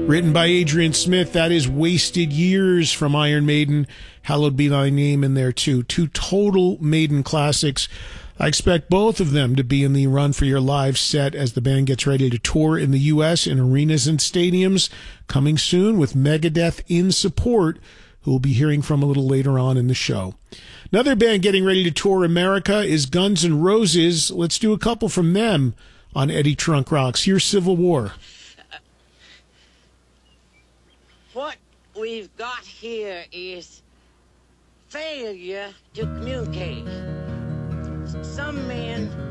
Written by Adrian Smith, that is Wasted Years from Iron Maiden. Hallowed Be Thy Name in there, too. Two total Maiden classics. I expect both of them to be in the Run for Your Lives set as the band gets ready to tour in the U.S. in arenas and stadiums. Coming soon with Megadeth in support, who we'll be hearing from a little later on in the show. Another band getting ready to tour America is Guns N' Roses. Let's do a couple from them on Eddie Trunk Rocks. Here's Civil War. What we've got here is failure to communicate. Some men